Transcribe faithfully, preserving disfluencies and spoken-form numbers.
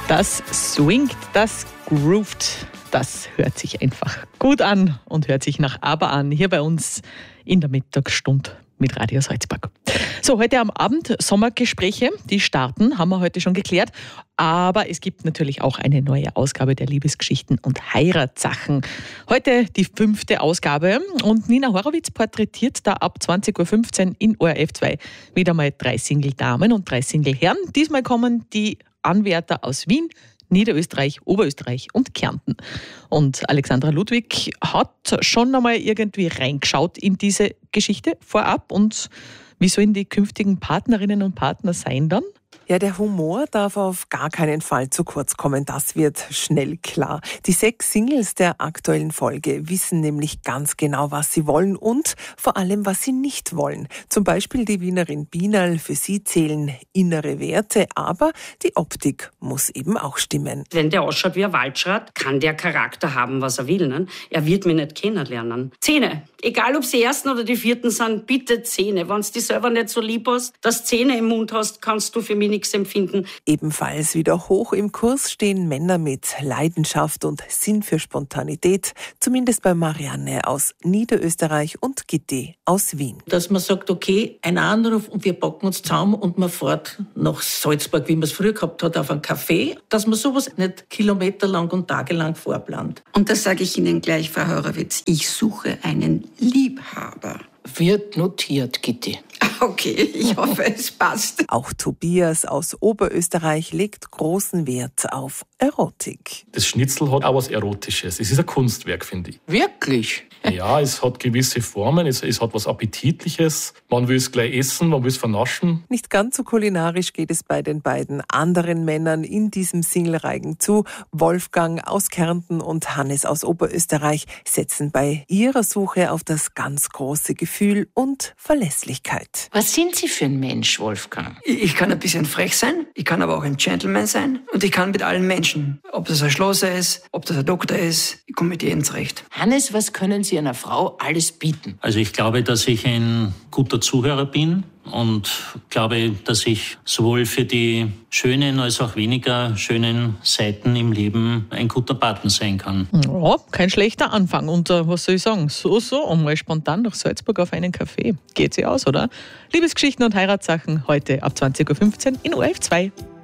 Das swingt, das groovt, das hört sich einfach gut an und hört sich nach Aber an, hier bei uns in der Mittagsstunde mit Radio Salzburg. So, heute am Abend Sommergespräche, die starten, haben wir heute schon geklärt. Aber es gibt natürlich auch eine neue Ausgabe der Liebesgeschichten und Heiratssachen. Heute die fünfte Ausgabe und Nina Horowitz porträtiert da ab zwanzig Uhr fünfzehn in O R F zwei wieder mal drei Single-Damen und drei Single-Herren. Diesmal kommen die Anwärter aus Wien, Niederösterreich, Oberösterreich und Kärnten. Und Alexandra Ludwig hat schon einmal irgendwie reingeschaut in diese Geschichte vorab. Und wie sollen die künftigen Partnerinnen und Partner sein dann? Ja, der Humor darf auf gar keinen Fall zu kurz kommen, das wird schnell klar. Die sechs Singles der aktuellen Folge wissen nämlich ganz genau, was sie wollen und vor allem, was sie nicht wollen. Zum Beispiel die Wienerin Bienal, für sie zählen innere Werte, aber die Optik muss eben auch stimmen. Wenn der ausschaut wie ein Waldschrat, kann der Charakter haben, was er will. Ne? Er wird mich nicht kennenlernen. Zähne. Egal, ob sie ersten oder die vierten sind, bitte Zähne. Wenn du dich selber nicht so lieb hast, dass du Zähne im Mund hast, kannst du für mich nichts empfinden. Ebenfalls wieder hoch im Kurs stehen Männer mit Leidenschaft und Sinn für Spontanität, zumindest bei Marianne aus Niederösterreich und Gitti aus Wien. Dass man sagt, okay, ein Anruf und wir packen uns zusammen und man fährt nach Salzburg, wie man es früher gehabt hat, auf einen Café, dass man sowas nicht kilometerlang und tagelang vorplant. Und das sage ich Ihnen gleich, Frau Horowitz, ich suche einen Liebhaber. Wird notiert, Gitti. Okay, ich hoffe, es passt. Auch Tobias aus Oberösterreich legt großen Wert auf Erotik. Das Schnitzel hat auch was Erotisches. Es ist ein Kunstwerk, finde ich. Wirklich? Ja, es hat gewisse Formen, es, es hat was Appetitliches. Man will es gleich essen, man will es vernaschen. Nicht ganz so kulinarisch geht es bei den beiden anderen Männern in diesem Singlereigen zu. Wolfgang aus Kärnten und Hannes aus Oberösterreich setzen bei ihrer Suche auf das ganz große Gefühl und Verlässlichkeit. Was sind Sie für ein Mensch, Wolfgang? Ich kann ein bisschen frech sein, ich kann aber auch ein Gentleman sein und ich kann mit allen Menschen. Ob das ein Schlosser ist, ob das ein Doktor ist, ich komme mit jedem zurecht. Hannes, was können Sie einer Frau alles bieten? Also ich glaube, dass ich ein guter Zuhörer bin und glaube, dass ich sowohl für die schönen als auch weniger schönen Seiten im Leben ein guter Partner sein kann. Ja, kein schlechter Anfang. Und uh, was soll ich sagen? So, so, einmal spontan nach Salzburg auf einen Kaffee. Geht sie aus, oder? Liebesgeschichten und Heiratssachen heute ab zwanzig Uhr fünfzehn in O R F zwei.